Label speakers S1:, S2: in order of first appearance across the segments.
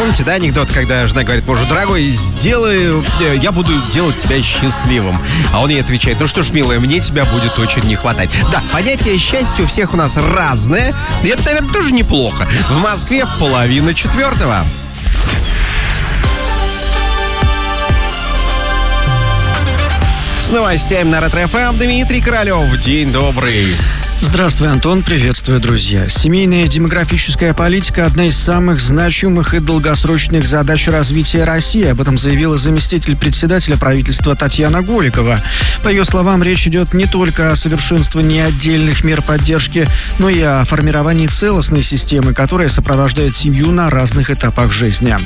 S1: Помните, да, анекдот, когда жена говорит мужу: дорогой, я буду делать тебя счастливым. А он ей отвечает: ну что ж, милая, мне тебя будет очень не хватать. Да, понятие счастья у всех у нас разное. И это, наверное, тоже неплохо. В Москве 3:30. С новостями на Ретро-ФМ Дмитрий Королев. День добрый.
S2: Здравствуй, Антон. Приветствую, друзья. Семейная демографическая политика – одна из самых значимых и долгосрочных задач развития России. Об этом заявила заместитель председателя правительства Татьяна Голикова. По ее словам, речь идет не только о совершенствовании отдельных мер поддержки, но и о формировании целостной системы, которая сопровождает семью на разных этапах жизни.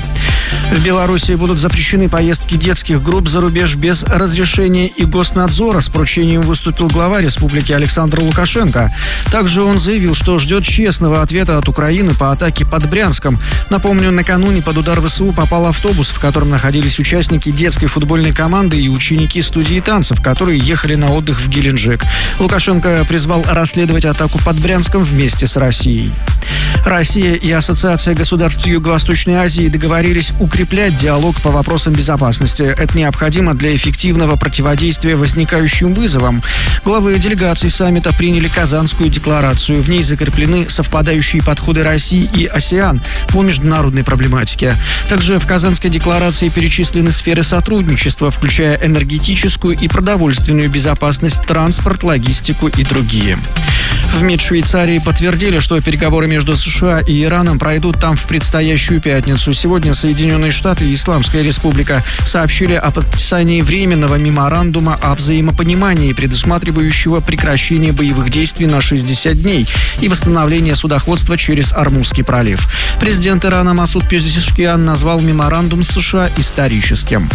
S2: В Беларуси будут запрещены поездки детских групп за рубеж без разрешения и госнадзора. С поручением выступил глава республики Александр Лукашенко. Также он заявил, что ждет честного ответа от Украины по атаке под Брянском. Напомню, накануне под удар ВСУ попал автобус, в котором находились участники детской футбольной команды и ученики студии танцев, которые ехали на отдых в Геленджик. Лукашенко призвал расследовать атаку под Брянском вместе с Россией. Россия и Ассоциация государств Юго-Восточной Азии договорились укреплять диалог по вопросам безопасности. Это необходимо для эффективного противодействия возникающим вызовам. Главы делегаций саммита приняли Казанскую декларацию. В ней закреплены совпадающие подходы России и АСЕАН по международной проблематике. Также в Казанской декларации перечислены сферы сотрудничества, включая энергетическую и продовольственную безопасность, транспорт, логистику и другие. В МИД Швейцарии подтвердили, что переговоры между США и Ираном пройдут там в предстоящую пятницу. Сегодня Соединенные Штаты и Исламская Республика сообщили о подписании временного меморандума о взаимопонимании, предусматривающего прекращение боевых действий на 60 дней и восстановление судоходства через Ормузский пролив. Президент Ирана Масуд Пезешкиан назвал меморандум с США историческим.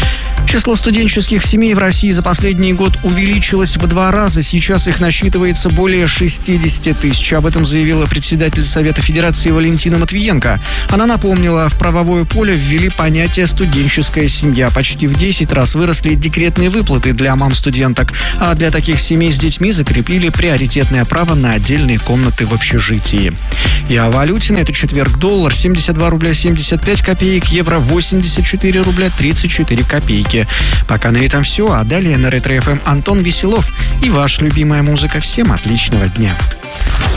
S2: Число студенческих семей в России за последний год увеличилось в 2 раза. Сейчас их насчитывается более 60 тысяч. Об этом заявила председатель Совета Федерации Валентина Матвиенко. Она напомнила, в правовое поле ввели понятие «студенческая семья». Почти в 10 раз выросли декретные выплаты для мам-студенток. А для таких семей с детьми закрепили приоритетное право на отдельные комнаты в общежитии. И о валюте на этот четверг: доллар 72 рубля 75 копеек, евро 84 рубля 34 копейки. Пока на этом все, а далее на Ретро-ФМ Антон Веселов и ваша любимая музыка. Всем отличного дня.